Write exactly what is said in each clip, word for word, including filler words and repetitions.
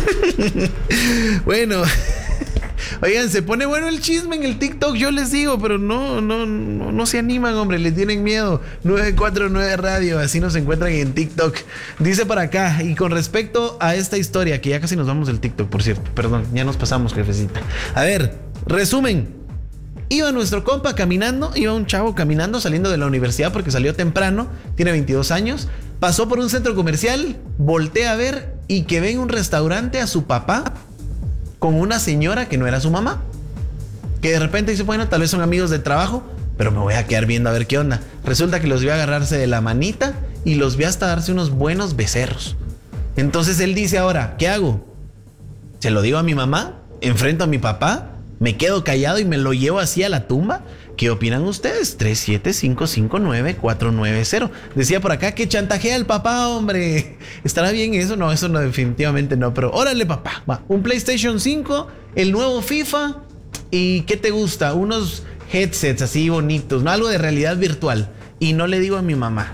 Bueno, oigan, se pone bueno el chisme en el TikTok, yo les digo, pero no, no, no, no se animan, hombre, les tienen miedo. nueve cuatro nueve Radio, así nos encuentran en TikTok. Dice por acá, y con respecto a esta historia, que ya casi nos vamos del TikTok, por cierto, perdón, ya nos pasamos, jefecita. A ver, resumen. Iba nuestro compa caminando, iba un chavo caminando saliendo de la universidad porque salió temprano, tiene veintidós años, pasó por un centro comercial, voltea a ver y que ve en un restaurante a su papá con una señora que no era su mamá. Que de repente dice, bueno, tal vez son amigos de trabajo, pero me voy a quedar viendo a ver qué onda. Resulta que los vio agarrarse de la manita y los vio hasta darse unos buenos becerros. Entonces él dice ahora, ¿qué hago? ¿Se lo digo a mi mamá? ¿Enfrento a mi papá? ¿Me quedo callado y me lo llevo así a la tumba? ¿Qué opinan ustedes? tres siete cinco cinco nueve cuatro nueve cero. Decía por acá que chantajea al papá, hombre. ¿Estará bien eso? No, eso no, definitivamente no. Pero órale, papá. Va. Un PlayStation cinco, el nuevo FIFA. ¿Y qué te gusta? Unos headsets así bonitos, ¿no? Algo de realidad virtual. Y no le digo a mi mamá.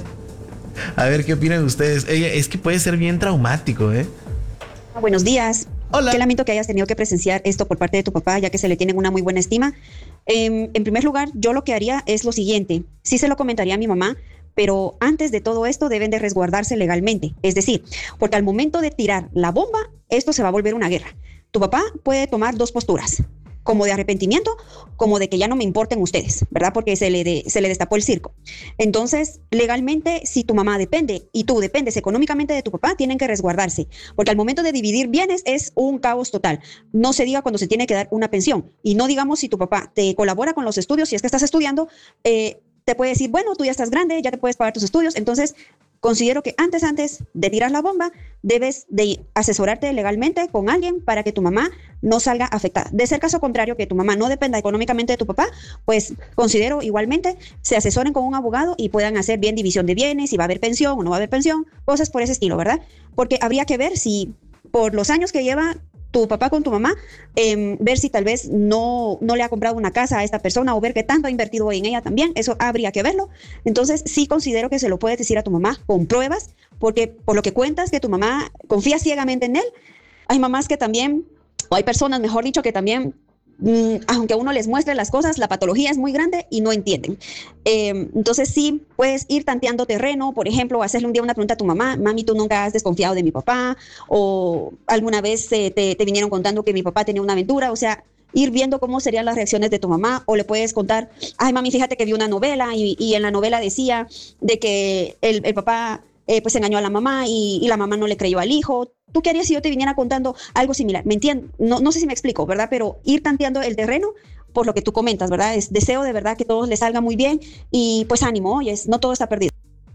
A ver, ¿qué opinan ustedes? Oye, es que puede ser bien traumático, ¿eh? Buenos días. Hola. Qué lamento que hayas tenido que presenciar esto por parte de tu papá, ya que se le tiene una muy buena estima. Eh, en primer lugar, yo lo que haría es lo siguiente. Sí se lo comentaría a mi mamá, pero antes de todo esto deben de resguardarse legalmente. Es decir, porque al momento de tirar la bomba, esto se va a volver una guerra. Tu papá puede tomar dos posturas, como de arrepentimiento, como de que ya no me importen ustedes, ¿verdad? Porque se le, de, se le destapó el circo. Entonces, legalmente, si tu mamá depende y tú dependes económicamente de tu papá, tienen que resguardarse, porque al momento de dividir bienes es un caos total. No se diga cuando se tiene que dar una pensión, y no digamos si tu papá te colabora con los estudios, si es que estás estudiando, eh, te puede decir, bueno, tú ya estás grande, ya te puedes pagar tus estudios. Entonces, considero que antes, antes de tirar la bomba, debes de asesorarte legalmente con alguien para que tu mamá no salga afectada. De ser caso contrario, que tu mamá no dependa económicamente de tu papá, pues considero igualmente se asesoren con un abogado y puedan hacer bien división de bienes, si va a haber pensión o no va a haber pensión, cosas por ese estilo, ¿verdad? Porque habría que ver si por los años que lleva tu papá con tu mamá, eh, ver si tal vez no, no le ha comprado una casa a esta persona o ver qué tanto ha invertido en ella también, eso habría que verlo. Entonces sí considero que se lo puedes decir a tu mamá con pruebas, porque por lo que cuentas que tu mamá confía ciegamente en él, hay mamás que también, o hay personas, mejor dicho, que también, mm, aunque a uno les muestre las cosas, la patología es muy grande y no entienden. Eh, entonces sí, puedes ir tanteando terreno, por ejemplo, hacerle un día una pregunta a tu mamá, mami, ¿tú nunca has desconfiado de mi papá? O alguna vez eh, te, te vinieron contando que mi papá tenía una aventura, o sea, ir viendo cómo serían las reacciones de tu mamá, o le puedes contar, ay mami, fíjate que vi una novela y, y en la novela decía de que el, el papá eh, pues engañó a la mamá y, y la mamá no le creyó al hijo. ¿Tú qué harías si yo te viniera contando algo similar? ¿Me entiendes? No, no sé si me explico, ¿verdad? Pero ir tanteando el terreno por lo que tú comentas, ¿verdad? Es, deseo de verdad que todo les salga muy bien y pues ánimo, oyes, no todo está perdido.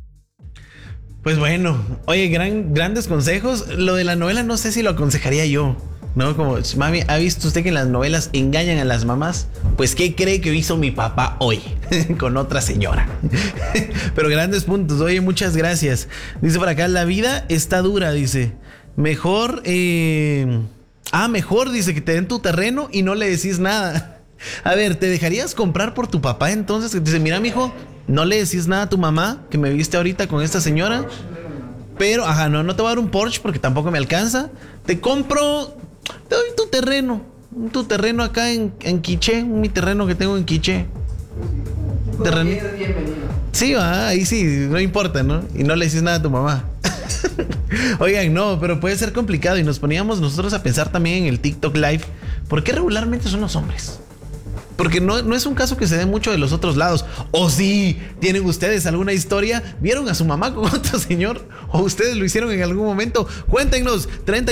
Pues bueno, oye, gran, grandes consejos. Lo de la novela no sé si lo aconsejaría yo, ¿no? Como, mami, ¿ha visto usted que en las novelas engañan a las mamás? Pues, ¿qué cree que hizo mi papá hoy? Con otra señora. Pero grandes puntos. Oye, muchas gracias. Dice por acá, la vida está dura, dice. Mejor, eh... ah, mejor, dice, que te den tu terreno y no le decís nada. A ver, ¿te dejarías comprar por tu papá entonces? Dice, mira, mijo, no le decís nada a tu mamá que me viste ahorita con esta señora. Pero, ajá, no, no te voy a dar un Porsche porque tampoco me alcanza. Te compro, te doy tu terreno. Tu terreno acá en, en Quiché, mi terreno que tengo en Quiché. Terreno. Sí, va, ahí sí, no importa, ¿no? Y no le decís nada a tu mamá. Oigan, no, pero puede ser complicado. Y nos poníamos nosotros a pensar también en el TikTok Live. ¿Por qué regularmente son los hombres? Porque no, no es un caso que se dé mucho de los otros lados. O sí, ¿tienen ustedes alguna historia? ¿Vieron a su mamá con otro señor? ¿O ustedes lo hicieron en algún momento? Cuéntenos. treinta